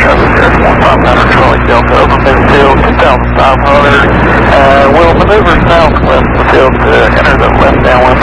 1500 Charlie Delta over midfield, 2500. Will maneuver southwest of the field to enter the left downwind